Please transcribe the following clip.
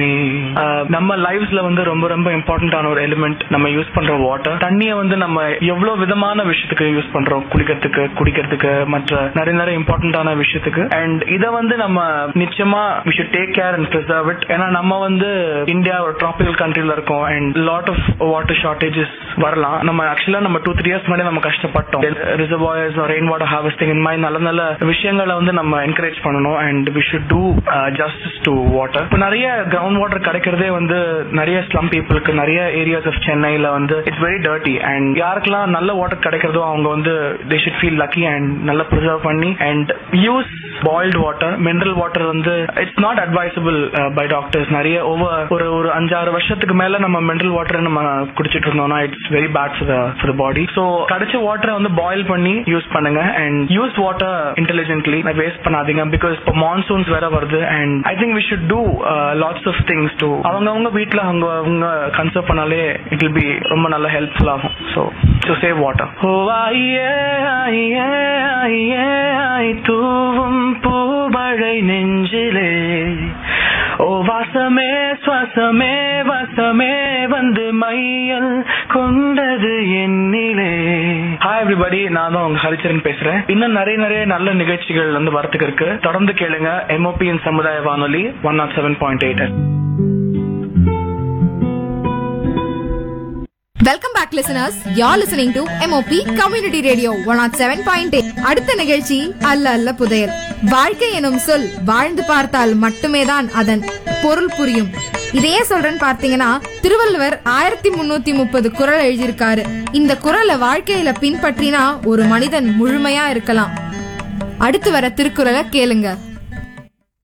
நம்ம லைஃப்ஸ்ல வந்து ரொம்ப ரொம்ப இம்பார்ட்டன்டான ஒரு எலிமெண்ட் நம்ம யூஸ் பண்ற வாட்டர். தண்ணியை வந்து நம்ம எவ்வளவு விதமான விஷயத்துக்கு யூஸ் பண்றோம், குளிக்கிறதுக்கு, குடிக்கிறதுக்கு, மற்ற நிறைய நிறைய இம்பார்ட்டன்டான விஷயத்துக்கு. அண்ட் இதை வந்து நம்ம நிச்சயமா we should take care and preserve it. ஏன்னா நம்ம வந்து இந்தியா ஒரு ட்ராபிக்கல் கண்ட்ரில இருக்கோம் and lot of water shortages வரலாம். நம்ம ஆக்சுவலா நம்ம 2-3 years முன்னாடி நம்ம கஷ்டப்பட்டோம். ரிசர்வாயர்ஸ், ரெயின் வாட்டர் ஹார்வெஸ்டிங், இந்த மாதிரி நல்ல நல்ல விஷயங்களை வந்து நம்ம என்கரேஜ் பண்ணணும். And we should do justice to water. இப்போ நிறைய கிரவுண்ட் வாட்டர் கிடைக்கிறதே வந்து நிறைய ஸ்லம் பீப்புளுக்கு, நிறைய ஏரியாஸ் ஆஃப் சென்னையில வந்து இட்ஸ் வெரி டர்ட்டி. அண்ட் யாருக்கெல்லாம் நல்ல வாட்டர் கிடைக்கிறதோ அவங்க வந்து they should feel lucky and நல்லா ப்ரிசர்வ் பண்ணி and use boiled water. Mineral water வந்து it's not advisable by doctors. நிறைய ஒரு 5-6 வருஷத்துக்கு மேல நம்ம மினரல் வாட்டர் நம்ம குடிச்சிட்டு இருந்தோம்னா it's very bad for the body. So கிடைச்ச வாட்டரை வந்து பாயில் பண்ணி யூஸ் பண்ணுங்க and use water intelligently, waste பண்ணாதீங்க. பிகாஸ் இப்போ மான்சூன்ஸ் வேற வருது and I think we should do lots of things to அவங்க வீட்டில் அவங்க கன்சர்வ் பண்ணாலே இட் வில் பி ரொம்ப நல்ல ஹெல்ப்ஃபுல் ஆகும். So save water. தூவும் பூமழை நெஞ்சிலே, ஓ வாசமே சுவாசமே வசமே வந்து மையல் கொண்டது என்னிலே. ஹாய் எவ்ரிபடி, நான் தான் உங்க ஹரிச்சரன் பேசுறேன். இன்னும் நிறைய நிறைய நல்ல நிகழ்ச்சிகள் வந்து வரத்துக்கு இருக்கு. தொடர்ந்து கேளுங்க MOPயின் சமுதாய வானொலி 107.8. Welcome back listeners. You're listening to MOP Community Radio 107.8. அடுத்த நிகழ்ச்சி அல்ல அல்ல புதையல். வாழ்க்கை எனும் சொல் வாழ்ந்து பார்த்தால் மட்டுமே தான் அதன் பொருள் புரியும். இதையே சொல்றேன்னு பார்த்தீங்கன்னா, திருவள்ளுவர் 1330 குறள் எழுதியிருக்காரு. இந்த குறளை வாழ்க்கையில பின்பற்றினா ஒரு மனிதன் முழுமையா இருக்கலாம். அடுத்து வர திருக்குறளை கேளுங்க.